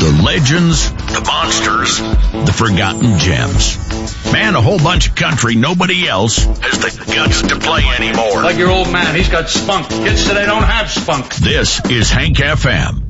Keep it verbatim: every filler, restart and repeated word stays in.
The legends, the monsters, the forgotten gems. Man, a whole bunch of country nobody else has the guts to play anymore. Like your old man, he's got spunk. Kids today don't have spunk. This is Hank F M.